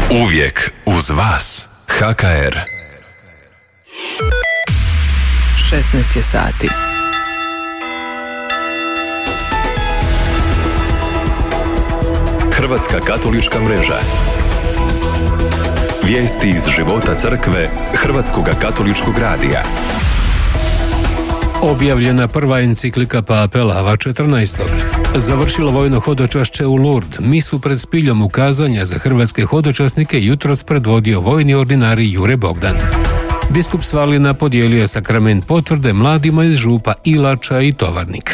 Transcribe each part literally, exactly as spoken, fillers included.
Uvijek uz vas. H K R. šesnaest je sati. Hrvatska katolička mreža. Vijesti iz života crkve Hrvatskoga katoličkog radija. Objavljena prva enciklika Pape Lava četrnaestog. Završilo vojno hodočašće u Lourdes. Misu pred spiljom ukazanja za hrvatske hodočasnike jutros predvodio vojni ordinari Jure Bogdan. Biskup Svalina podijelio sakrament potvrde mladima iz župa Ilača i Tovarnika.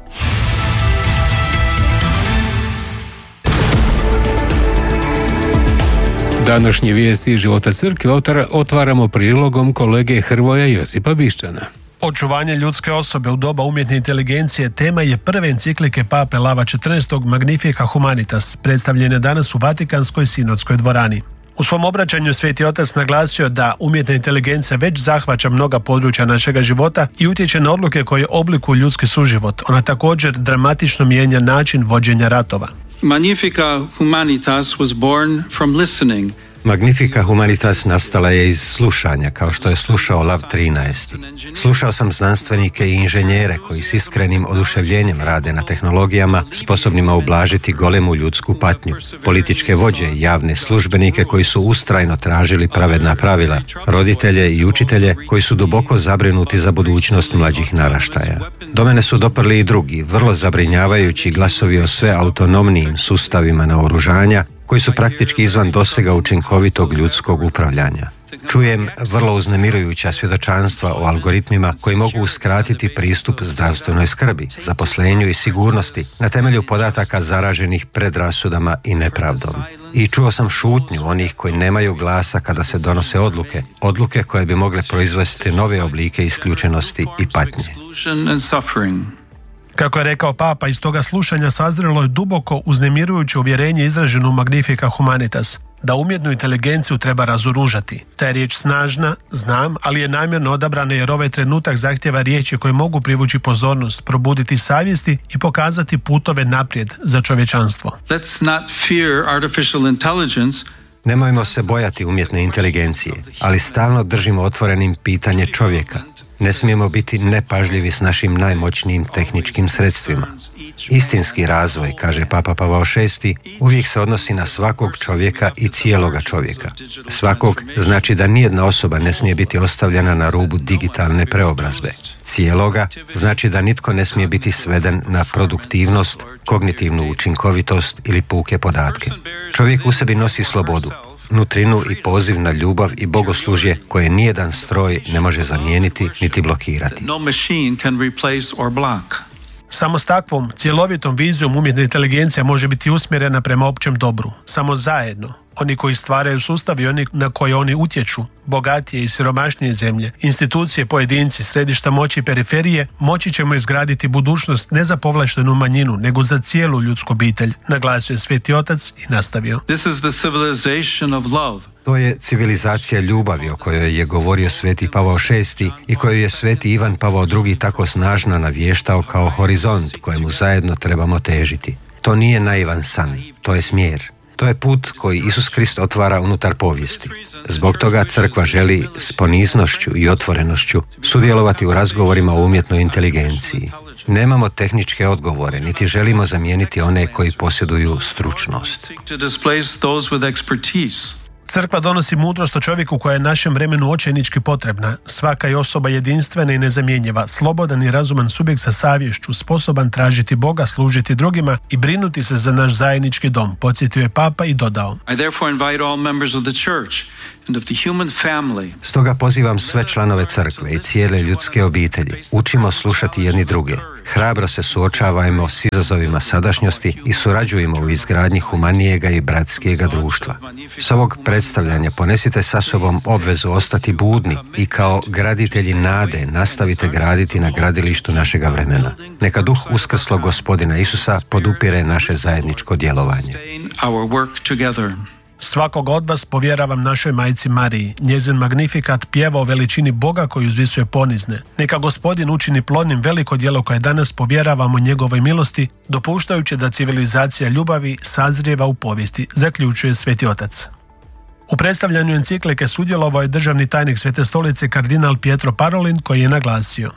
Današnje vijesti iz života crkve otvaramo prilogom kolege Hrvoja Josipa Bišćana. Očuvanje ljudske osobe u doba umjetne inteligencije tema je prve enciklike Pape Lava četrnaestog Magnificat Humanitas, predstavljene danas u Vatikanskoj sinodskoj dvorani. U svom obraćanju Sveti Otac naglasio da umjetna inteligencija već zahvaća mnoga područja našega života i utječe na odluke koje oblikuju ljudski suživot. Ona također dramatično mijenja način vođenja ratova. Magnificat Humanitas was born from listening. Magnificat Humanitas nastala je iz slušanja, kao što je slušao Lav trinaesti. Slušao sam znanstvenike i inženjere koji s iskrenim oduševljenjem rade na tehnologijama sposobnima ublažiti golemu ljudsku patnju, političke vođe i javne službenike koji su ustrajno tražili pravedna pravila, roditelje i učitelje koji su duboko zabrinuti za budućnost mlađih naraštaja. Do mene su doprli i drugi, vrlo zabrinjavajući glasovi o sve autonomnijim sustavima naoružanja, koji su praktički izvan dosega učinkovitog ljudskog upravljanja. Čujem vrlo uznemirujuća svjedočanstva o algoritmima koji mogu uskratiti pristup zdravstvenoj skrbi, zaposlenju i sigurnosti na temelju podataka zaraženih predrasudama i nepravdom. I čuo sam šutnju onih koji nemaju glasa kada se donose odluke, odluke koje bi mogle proizvesti nove oblike isključenosti i patnje. Kako je rekao Papa, iz toga slušanja sazrelo je duboko uznemirujuće uvjerenje izraženo u Magnificat Humanitas, da umjetnu inteligenciju treba razoružati. Ta je riječ snažna, znam, ali je namjerno odabrana jer ovaj trenutak zahtjeva riječi koje mogu privući pozornost, probuditi savjesti i pokazati putove naprijed za čovječanstvo. Let's not fear artificial intelligence. Nemojmo se bojati umjetne inteligencije, ali stalno držimo otvorenim pitanje čovjeka. Ne smijemo biti nepažljivi s našim najmoćnijim tehničkim sredstvima. Istinski razvoj, kaže Papa Pavao šesti, uvijek se odnosi na svakog čovjeka i cijeloga čovjeka. Svakog znači da nijedna osoba ne smije biti ostavljena na rubu digitalne preobrazbe. Cijeloga znači da nitko ne smije biti sveden na produktivnost, kognitivnu učinkovitost ili puke podatke. Čovjek u sebi nosi slobodu, nutrinu i poziv na ljubav i bogoslužje koje nijedan stroj ne može zamijeniti niti blokirati. Samo s takvom cjelovitom vizijom umjetna inteligencija može biti usmjerena prema općem dobru. Samo zajedno, oni koji stvaraju sustav i oni na koje oni utječu, bogatije i siromašnije zemlje, institucije, pojedinci, središta moći i periferije, moći ćemo izgraditi budućnost ne za povlaštenu manjinu, nego za cijelu ljudsku obitelj, naglasio je Sveti Otac i nastavio. This is the civilization of love. To je civilizacija ljubavi o kojoj je govorio Sveti Pavao šesti i koju je Sveti Ivan Pavao drugi tako snažno navještao kao horizont kojemu zajedno trebamo težiti. To nije naivan san, to je smjer. To je put koji Isus Krist otvara unutar povijesti. Zbog toga crkva želi s poniznošću i otvorenošću sudjelovati u razgovorima o umjetnoj inteligenciji. Nemamo tehničke odgovore, niti želimo zamijeniti one koji posjeduju stručnost. Crkva donosi mudrost o čovjeku koja je našem vremenu očajnički potrebna. Svaka je osoba jedinstvena i nezamjenjiva, slobodan i razuman subjekt sa savješću, sposoban tražiti Boga, služiti drugima i brinuti se za naš zajednički dom, podsjetio je Papa i dodao. I therefore invite all members of the church and of the human family. Stoga pozivam sve članove crkve i cijele ljudske obitelji. Učimo slušati jedni druge. Hrabro se suočavajmo s izazovima sadašnjosti i surađujemo u izgradnji humanijega i bratskijega društva. S ovog predstavljanja ponesite sa sobom obvezu ostati budni i kao graditelji nade nastavite graditi na gradilištu našega vremena. Neka duh uskrslog Gospodina Isusa podupire naše zajedničko djelovanje. Svakog od vas povjeravam našoj majci Mariji. Njezin Magnifikat pjeva o veličini Boga koji uzvisuje ponizne. Neka Gospodin učini plodnim veliko djelo koje danas povjeravamo njegovoj milosti, dopuštajući da civilizacija ljubavi sazrijeva u povijesti, zaključuje Sveti Otac. U predstavljanju enciklike sudjelovao je državni tajnik Svete stolice kardinal Pietro Parolin, koji je naglasio: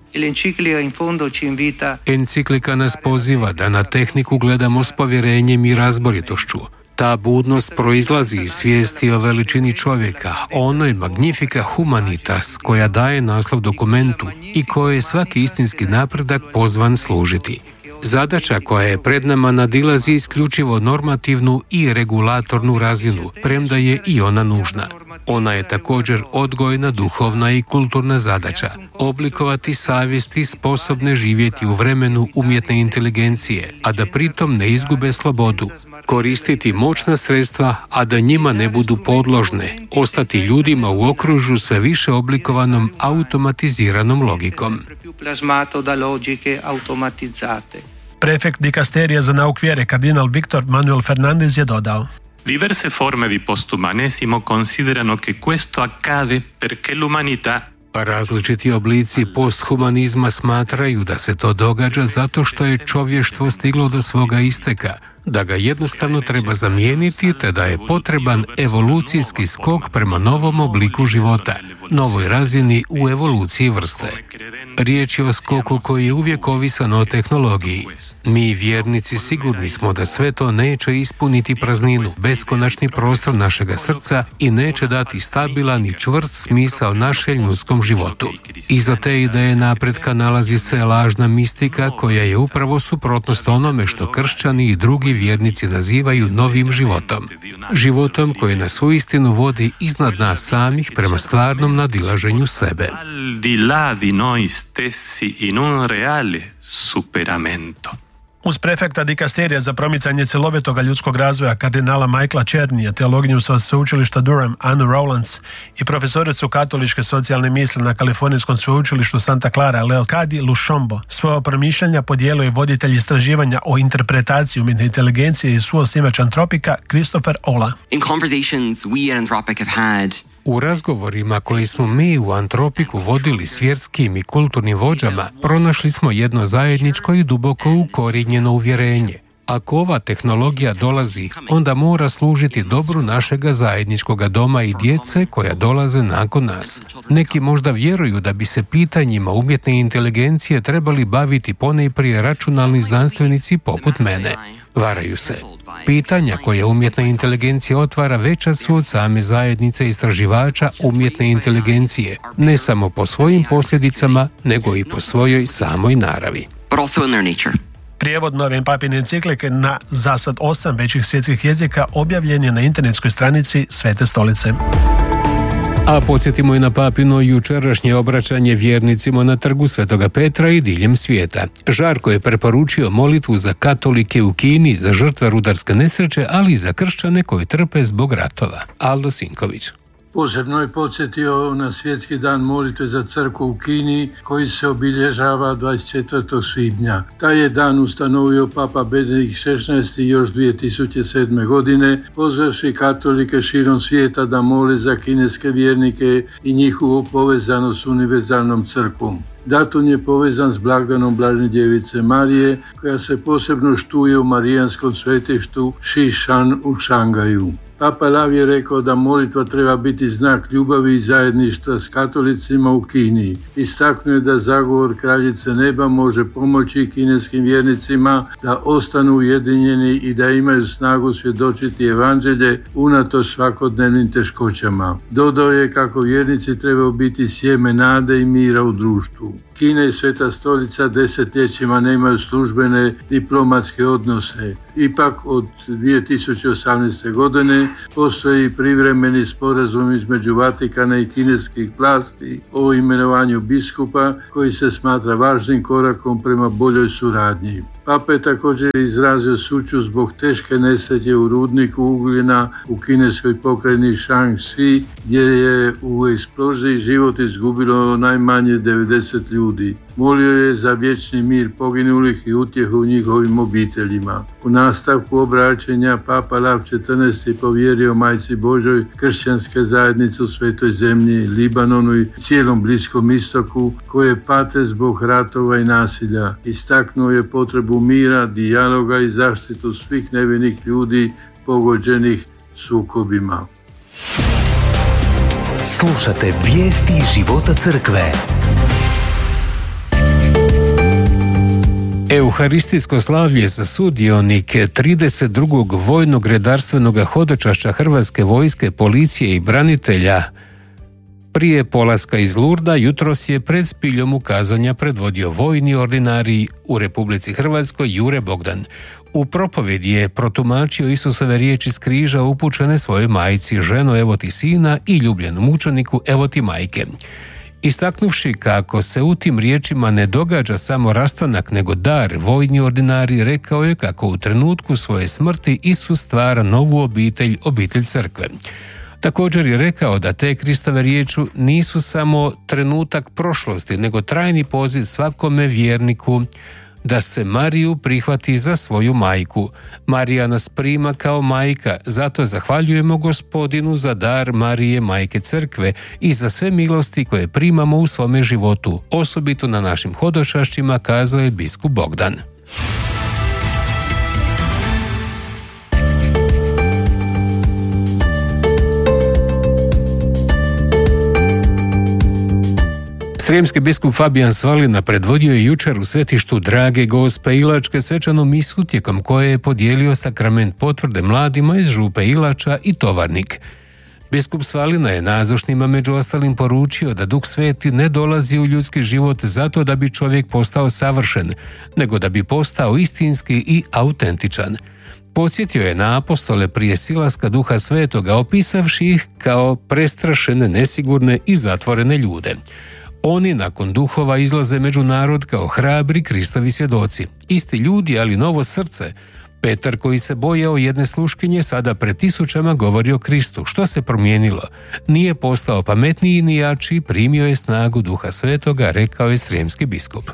Enciklika nas poziva da na tehniku gledamo s povjerenjem i razboritošću. Ta budnost proizlazi iz svijesti o veličini čovjeka, onoj magnifica humanitas koja daje naslov dokumentu i koje je svaki istinski napredak pozvan služiti. Zadaća koja je pred nama nadilazi isključivo normativnu i regulatornu razinu, premda je i ona nužna. Ona je također odgojna, duhovna i kulturna zadaća. Oblikovati savjesti sposobne živjeti u vremenu umjetne inteligencije, a da pritom ne izgube slobodu. Koristiti moćna sredstva, a da njima ne budu podložne. Ostati ljudima u okružju sve više oblikovanom automatiziranom logikom. Prefekt dikasterija za nauk vjere, kardinal Victor Manuel Fernandez, je dodao: Diverse forme di postumanesimo considerano che questo accade perché l'umanità Različiti oblici posthumanizma smatraju da se to događa zato što je čovještvo stiglo do svoga isteka, da ga jednostavno treba zamijeniti te da je potreban evolucijski skok prema novom obliku života, novoj razini u evoluciji vrste. Riječ je o skoku koji je uvijek ovisan o tehnologiji. Mi, vjernici, sigurni smo da sve to neće ispuniti prazninu, beskonačni prostor našega srca i neće dati stabilan i čvrst smisao našem ljudskom životu. Iza te ideje napretka nalazi se lažna mistika koja je upravo suprotnost onome što kršćani i drugi vjernici nazivaju novim životom. Životom koji nas uistinu vodi iznad nas samih prema stvarnom nadilaženju sebe. Uz prefekta dikasterija za promicanje cjelovitoga ljudskog razvoja kardinala Michaela Černija, teologinju sa sveučilišta Durham Annu Rowlands i profesoricu katoličke socijalne misli na Kalifornijskom sveučilištu Santa Clara Leocadi Lushombo, svoje promišljanja podijelio je voditelj istraživanja o interpretaciji umjetne inteligencije i suosnivač Antropika Christopher Olah. In conversations we at Anthropic have had U razgovorima koje smo mi u Antropiku vodili s vjerskim i kulturnim vođama, pronašli smo jedno zajedničko i duboko ukorijenjeno uvjerenje. Ako ova tehnologija dolazi, onda mora služiti dobru našega zajedničkoga doma i djece koja dolaze nakon nas. Neki možda vjeruju da bi se pitanjima umjetne inteligencije trebali baviti ponajprije računalni znanstvenici poput mene. Varaju se. Pitanja koje umjetna inteligencija otvara veća su od same zajednice istraživača umjetne inteligencije, ne samo po svojim posljedicama, nego i po svojoj samoj naravi. but also in their nature. Prijevod nove papine enciklike na zasad osam većih svjetskih jezika objavljen je na internetskoj stranici Svete stolice. A podsjetimo i na papino jučerašnje obraćanje vjernicima na trgu Svetoga Petra i diljem svijeta. Žarko je preporučio molitvu za katolike u Kini, za žrtve rudarske nesreće, ali i za kršćane koji trpe zbog ratova. Aldo Sinković. Posebno je podsjetio na svjetski dan molitve za crkvu u Kini koji se obilježava dvadeset četvrtog svibnja. Taj je dan ustanovio Papa Benedikt šesnaesti još dvije tisuće sedme. godine, pozvavši katolike širom svijeta da mole za kineske vjernike i njihovu povezanost s univerzalnom crkvom. Datum je povezan s blagdanom Blažene djevice Marije, koja se posebno štuje u marijanskom svetištu Šishan u Šangaju. Papa Lav je rekao da molitva treba biti znak ljubavi i zajedništva s katolicima u Kini. Istaknuo je da zagovor Kraljice neba može pomoći kineskim vjernicima da ostanu ujedinjeni i da imaju snagu svjedočiti evanđelje unatoč svakodnevnim teškoćama. Dodao je kako vjernici trebaju biti sjeme nade i mira u društvu. Kina i Sveta stolica desetljećima nemaju službene diplomatske odnose. Ipak od dvije tisuće osamnaeste. godine postoji privremeni sporazum između Vatikana i kineskih vlasti o imenovanju biskupa koji se smatra važnim korakom prema boljoj suradnji. Papa je također izrazio sućut zbog teške nesreće u rudniku ugljena u kineskoj pokrajini Shaanxi, gdje je u eksploziji život izgubilo najmanje devedeset ljudi. Molio je za vječni mir poginulih i utjehu njihovim obiteljima. U nastavku obraćanja Papa Lav četrnaesti. povjerio Majci Božoj kršćanske zajednice u Svetoj zemlji, Libanonu i cijelom Bliskom istoku koje pate zbog ratova i nasilja. Istaknuo je potrebu mira, dijaloga i zaštitu svih nevinih ljudi pogođenih sukobima. Slušate vijesti iz života crkve. Euharistijsko slavlje za sudionike trideset drugog vojnog redarstvenog hodočašća Hrvatske vojske, policije i branitelja prije polaska iz Lurda jutros je pred spiljom ukazanja predvodio vojni ordinarij u Republici Hrvatskoj Jure Bogdan. U propovjedi je protumačio Isusove riječi s križa upućene svojoj majci: ženo, evo ti sina, i ljubljenom mučeniku, evo ti majke. Istaknuvši kako se u tim riječima ne događa samo rastanak nego dar, vojni ordinarij rekao je kako u trenutku svoje smrti Isus stvara novu obitelj, obitelj crkve. Također je rekao da te Kristove riječi nisu samo trenutak prošlosti, nego trajni poziv svakome vjerniku da se Mariju prihvati za svoju majku. Marija nas prima kao majka, zato zahvaljujemo Gospodinu za dar Marije, majke crkve, i za sve milosti koje primamo u svome životu, osobito na našim hodočašćima, kazao je biskup Bogdan. Srijemski biskup Fabijan Svalina predvodio je jučer u svetištu Drage Gospe Ilačke svečanu misu, tijekom koje je podijelio sakrament potvrde mladima iz župe Ilača i Tovarnik. Biskup Svalina je nazočnima među ostalim poručio da Duh Sveti ne dolazi u ljudski život zato da bi čovjek postao savršen, nego da bi postao istinski i autentičan. Podsjetio je na apostole prije silaska Duha Svetoga, opisavši ih kao prestrašene, nesigurne i zatvorene ljude. Oni nakon duhova izlaze među narod kao hrabri Kristovi svjedoci. Isti ljudi, ali novo srce. Petar, koji se bojao jedne sluškinje, sada pred tisućama govori o Kristu. Što se promijenilo? Nije postao pametniji ni jači, primio je snagu Duha Svetoga, rekao je srijemski biskup.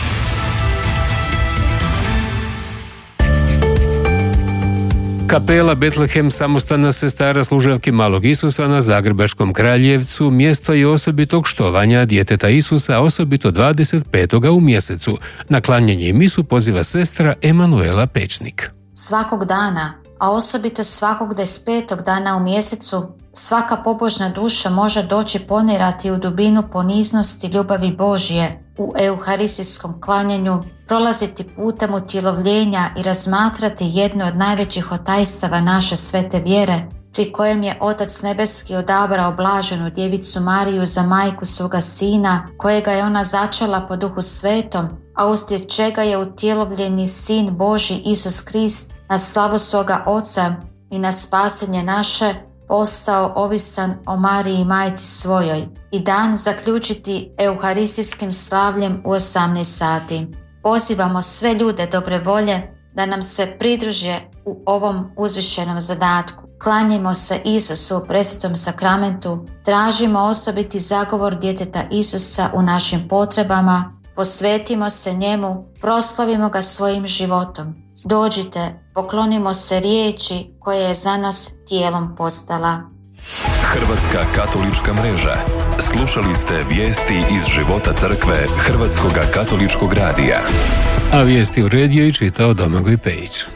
Kapela Betlehem, samostana sestara služavki Malog Isusa na Zagrebačkom Kraljevcu, mjesto je osobitog štovanja djeteta Isusa, osobito dvadeset petog u mjesecu. Na klanjanje i misu poziva sestra Emanuela Pečnik. Svakog dana, a osobito svakog dvadeset petog dana u mjesecu, svaka pobožna duša može doći ponirati u dubinu poniznosti ljubavi Božje u euharistijskom klanjanju, prolaziti putem utjelovljenja i razmatrati jedno od najvećih otajstava naše svete vjere, pri kojem je Otac Nebeski odabrao blaženu djevicu Mariju za majku svoga sina, kojega je ona začela po Duhu Svetom, a uslijed čega je utjelovljeni Sin Božji Isus Krist na slavu svoga Oca i na spasenje naše postao ovisan o Mariji majci svojoj, i dan zaključiti euharistijskim slavljem u osamnaest sati. Pozivamo sve ljude dobre volje da nam se pridruže u ovom uzvišenom zadatku. Klanjimo se Isusu u presvetom sakramentu, tražimo osobiti zagovor djeteta Isusa u našim potrebama, posvetimo se njemu, proslavimo ga svojim životom. Dođite, poklonimo se riječi koja je za nas tijelom postala. Hrvatska katolička mreža. Slušali ste vijesti iz života crkve Hrvatskoga katoličkog radija. A vijesti uredio i čitao Domagoj Pejić.